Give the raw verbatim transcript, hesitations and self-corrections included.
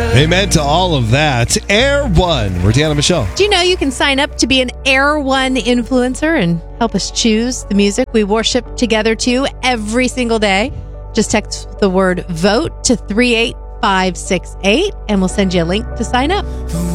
Amen to all of that. Air One. We're Deanna Michelle. Do you know you can sign up to be an Air One influencer and help us choose the music we worship together to every single day? Just text the word VOTE to three eight five six eight and we'll send you a link to sign up.